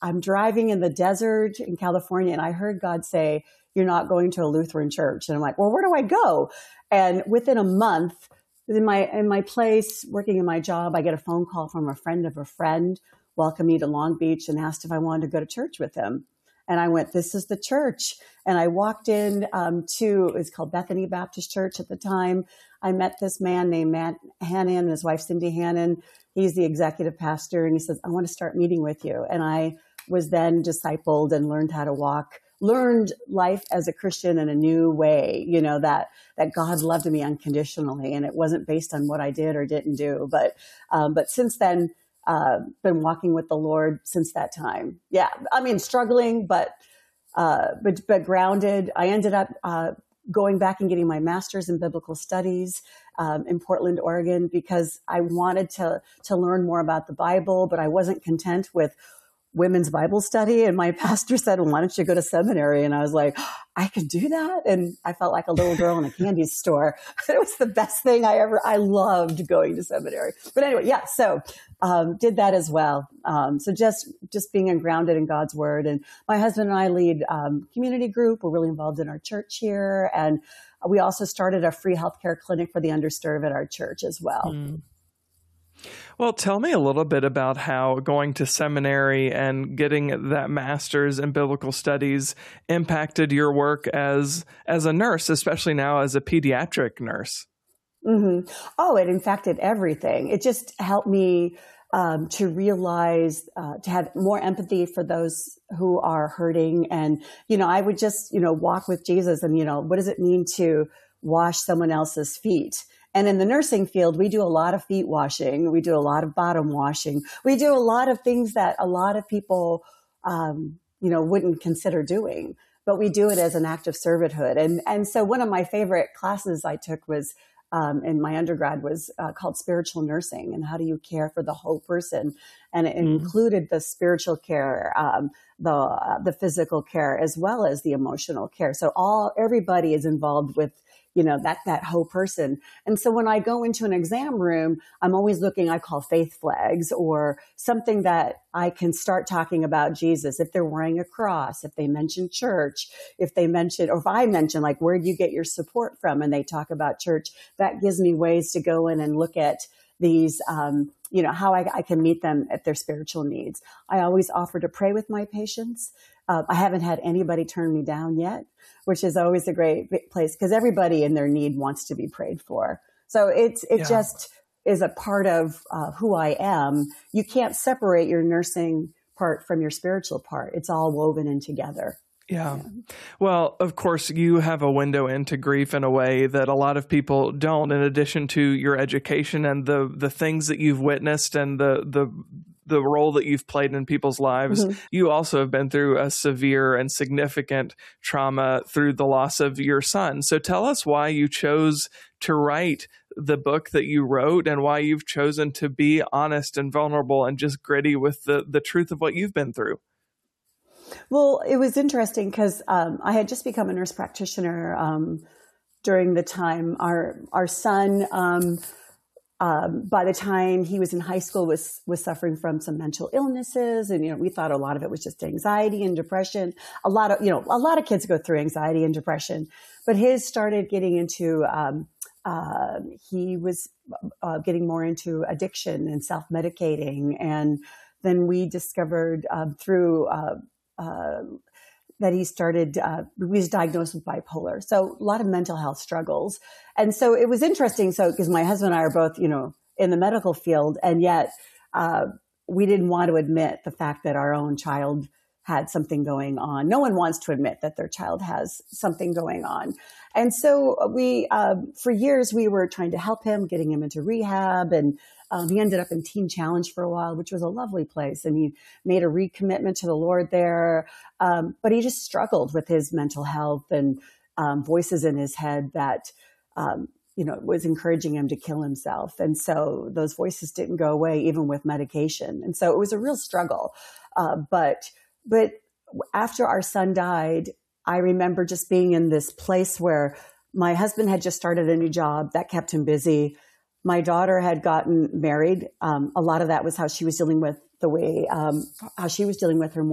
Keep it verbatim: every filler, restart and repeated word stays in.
I'm driving in the desert in California, and I heard God say, "You're not going to a Lutheran church." And I'm like, well, where do I go? And within a month, in my in my place, working in my job, I get a phone call from a friend of a friend, welcomed me to Long Beach and asked if I wanted to go to church with him. And I went, this is the church. And I walked in um, to, it was called Bethany Baptist Church at the time. I met this man named Matt Hannon and his wife, Cindy Hannon. He's the executive pastor. And he says, I want to start meeting with you. And I was then discipled and learned how to walk, learned life as a Christian in a new way, you know, that, that God loved me unconditionally. And it wasn't based on what I did or didn't do. But, um, but since then, uh, been walking with the Lord since that time. Yeah. I mean, struggling, but, uh, but, but grounded. I ended up, uh, going back and getting my master's in biblical studies, um, in Portland, Oregon, because I wanted to, to learn more about the Bible, but I wasn't content with women's Bible study. And my pastor said, well, why don't you go to seminary? And I was like, oh, I can do that. And I felt like a little girl in a candy store. It was the best thing I ever, I loved going to seminary. But anyway, yeah, so um, did that as well. Um, so just, just being grounded in God's word. And my husband and I lead um, community group. We're really involved in our church here. And we also started a free healthcare clinic for the underserved at our church as well. Mm. Well, tell me a little bit about how going to seminary and getting that master's in biblical studies impacted your work as as a nurse, especially now as a pediatric nurse. Mm-hmm. Oh, it impacted everything. It just helped me um, to realize, uh, to have more empathy for those who are hurting. And, you know, I would just, you know, walk with Jesus and, you know, what does it mean to wash someone else's feet? And in the nursing field, we do a lot of feet washing. We do a lot of bottom washing. We do a lot of things that a lot of people, um, you know, wouldn't consider doing, but we do it as an act of servanthood. And, and so one of my favorite classes I took was, um, in my undergrad was uh, called spiritual nursing, and how do you care for the whole person? And it mm-hmm. included the spiritual care, um, the, uh, the physical care, as well as the emotional care. So all, everybody is involved with, you know, that, that whole person. And so when I go into an exam room, I'm always looking, I call faith flags, or something that I can start talking about Jesus. If they're wearing a cross, if they mention church, if they mention, or if I mention, like, where do you get your support from? And they talk about church, that gives me ways to go in and look at these, um, you know, how I, I can meet them at their spiritual needs. I always offer to pray with my patients. Uh, I haven't had anybody turn me down yet, which is always a great place, because everybody in their need wants to be prayed for. So it's, it yeah. just is a part of uh, who I am. You can't separate your nursing part from your spiritual part. It's all woven in together. Yeah. Well, of course, you have a window into grief in a way that a lot of people don't, in addition to your education and the, the things that you've witnessed and the, the, the role that you've played in people's lives. Mm-hmm. You also have been through a severe and significant trauma through the loss of your son. So tell us why you chose to write the book that you wrote, and why you've chosen to be honest and vulnerable and just gritty with the, the truth of what you've been through. Well, it was interesting because um, I had just become a nurse practitioner um, during the time our our son, um, um, by the time he was in high school, was was suffering from some mental illnesses, and you know we thought a lot of it was just anxiety and depression. A lot of you know a lot of kids go through anxiety and depression, but his started getting into. Um, uh, he was uh, getting more into addiction and self medicating, and then we discovered um, through. Uh, Uh, that he started, uh, he was diagnosed with bipolar. So a lot of mental health struggles. And so it was interesting. So, because my husband and I are both, you know, in the medical field, and yet uh, we didn't want to admit the fact that our own child had something going on. No one wants to admit that their child has something going on. And so we, uh, for years, we were trying to help him, getting him into rehab, and um, he ended up in Teen Challenge for a while, which was a lovely place. And he made a recommitment to the Lord there. Um, but he just struggled with his mental health and um, voices in his head that, um, you know, was encouraging him to kill himself. And so those voices didn't go away, even with medication. And so it was a real struggle. Uh, but, but after our son died, I remember just being in this place where my husband had just started a new job that kept him busy. My daughter had gotten married. Um, a lot of that was how she was dealing with the way, um, how she was dealing with her